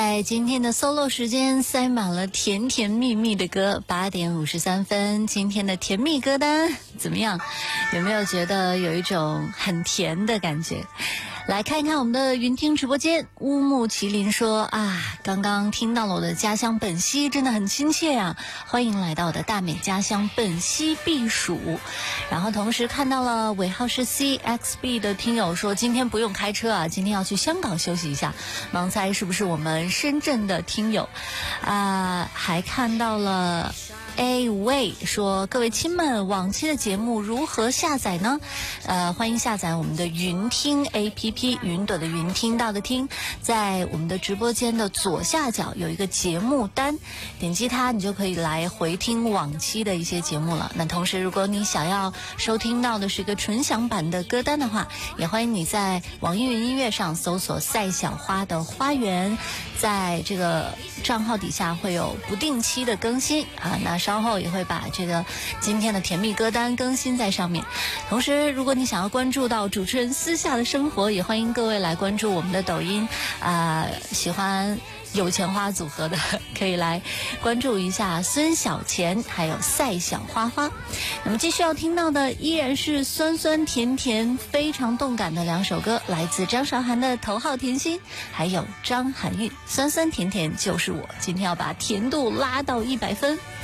在今天的 solo 时间塞满了甜甜蜜蜜的歌，8点53分，今天的甜蜜歌单怎么样？有没有觉得有一种很甜的感觉？来看一看我们的云听直播间，乌木麒麟说啊，刚刚听到了我的家乡本溪，真的很亲切啊！欢迎来到我的大美家乡本溪避暑。然后同时看到了尾号是 CXB 的听友说，今天不用开车啊，今天要去香港休息一下。盲猜是不是我们深圳的听友还看到了A 位说，各位亲们，往期的节目如何下载呢？欢迎下载我们的云听 APP， 云朵的云，听到的听，在我们的直播间的左下角有一个节目单，点击它你就可以来回听往期的一些节目了。那同时如果你想要收听到的是一个纯享版的歌单的话，也欢迎你在网易云音乐上搜索赛小花的花园，在这个账号底下会有不定期的更新啊，那稍后也会把这个今天的甜蜜歌单更新在上面。同时如果你想要关注到主持人私下的生活，也欢迎各位来关注我们的抖音喜欢有钱花组合的可以来关注一下孙小钱还有赛小花花。那么继续要听到的依然是酸酸甜甜非常动感的两首歌，来自张韶涵的头号甜心，还有张含韵酸酸甜甜就是我。今天要把甜度拉到100分。